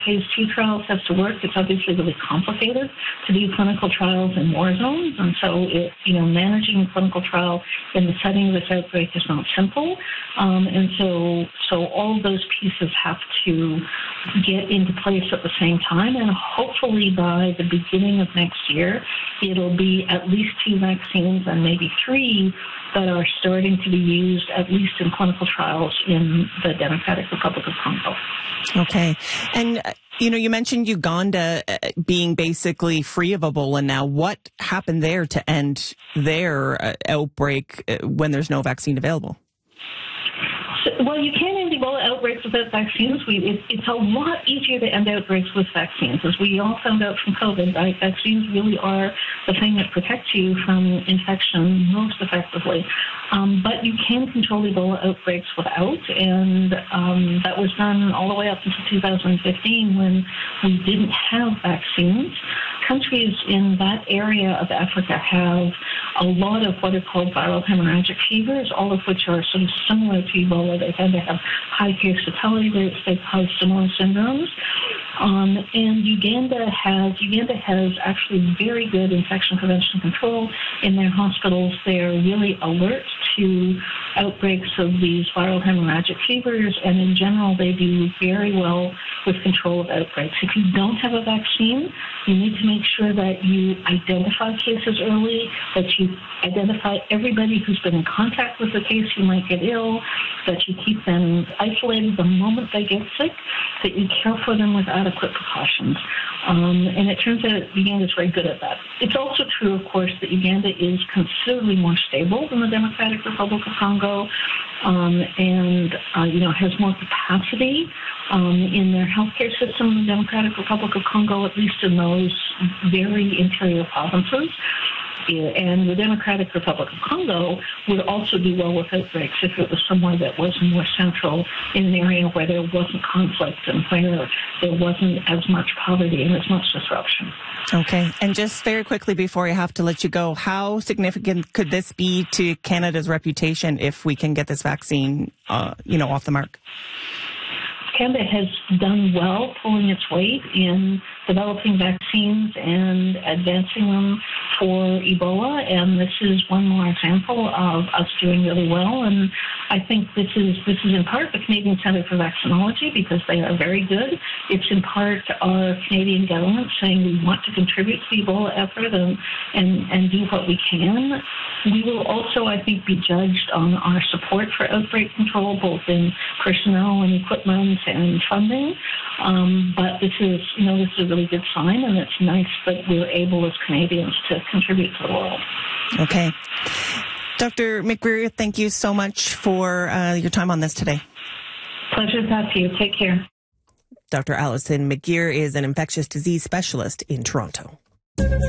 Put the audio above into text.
phase 2 trials have to work, it's obviously really complicated to do clinical trials in war zones. And so, managing a clinical trial in the setting of this outbreak is not simple. And so all of those pieces have to get into place at the same time. And hopefully by the beginning of next year, it'll be at least 2 vaccines and maybe 3 that are starting to be used, at least in clinical trials in the Democratic Republic of Congo. Okay. And, you mentioned Uganda being basically free of Ebola now. What happened there to end their outbreak when there's no vaccine available? Well, you can't end Ebola outbreaks without vaccines. It's a lot easier to end outbreaks with vaccines. As we all found out from COVID, right? Vaccines really are the thing that protects you from infection most effectively. But you can control Ebola outbreaks without, and that was done all the way up until 2015 when we didn't have vaccines. Countries in that area of Africa have a lot of what are called viral hemorrhagic fevers, all of which are sort of similar to Ebola. They tend to have high case fatality rates. They cause similar syndromes. And Uganda has actually very good infection prevention control in their hospitals. They're really alert to outbreaks of these viral hemorrhagic fevers, and in general, they do very well with control of outbreaks. If you don't have a vaccine, you need to make sure that you identify cases early, that you identify everybody who's been in contact with the case who might get ill, that you keep them isolated the moment they get sick, that you care for them with adequate precautions. And it turns out Uganda is very good at that. It's also true, of course, that Uganda is considerably more stable than the Democratic Republic of Congo, and has more capacity in their healthcare system in the Democratic Republic of Congo, at least in those very interior provinces. And the Democratic Republic of Congo would also do well with outbreaks if it was somewhere that was more central in an area where there wasn't conflict and where there wasn't as much poverty and as much disruption. Okay. And just very quickly before I have to let you go, how significant could this be to Canada's reputation if we can get this vaccine, off the mark? Canada has done well pulling its weight in developing vaccines and advancing them for Ebola, and this is one more example of us doing really well. And I think this is in part the Canadian Centre for Vaccinology, because they are very good. It's in part our Canadian government saying we want to contribute to the Ebola effort and do what we can. We will also, I think, be judged on our support for outbreak control, both in personnel and equipment and funding. But this is a really good sign, and it's nice that we're able as Canadians to contribute to the world. Okay. Dr. McGreer, thank you so much for your time on this today. Pleasure to talk to you. Take care. Dr. Alison McGeer is an infectious disease specialist in Toronto.